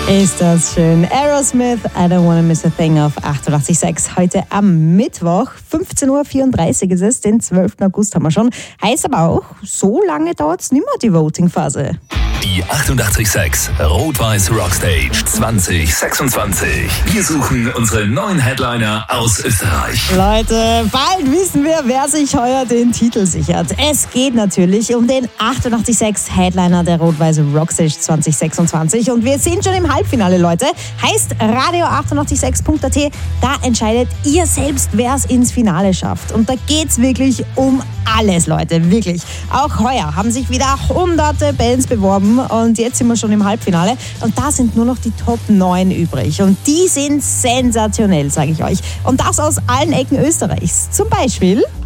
Ist das schön. Aerosmith, I don't wanna miss a thing auf 88.6. Heute am Mittwoch, 15.34 Uhr ist es, den 12. August haben wir schon. Heißt aber auch, so lange dauert es nicht mehr, die Voting-Phase. Die 88.6 Rot-Weiß Rockstage 2026. Wir suchen unsere neuen Headliner aus Österreich. Leute, bald wissen wir, wer sich heuer den Titel sichert. Es geht natürlich um den 88.6 Headliner der Rot-Weiß Rockstage 2026. Und wir sind schon im Halbfinale, Leute. Heißt radio886.at, da entscheidet ihr selbst, wer es ins Finale schafft. Und da geht's wirklich um alles, Leute, wirklich. Auch heuer haben sich wieder hunderte Bands beworben und jetzt sind wir schon im Halbfinale und da sind nur noch die Top 9 übrig und die sind sensationell, sage ich euch. Und das aus allen Ecken Österreichs. Zum Beispiel